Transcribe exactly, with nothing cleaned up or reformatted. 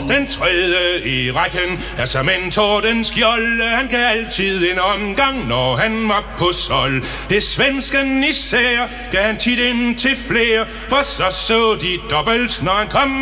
Den tredje i rækken er såmænd Torden Skjolde. Han gav altid en omgang, når han var på sold. Det svensken især gav han tit ind til flere, for så så de dobbelt, når han kom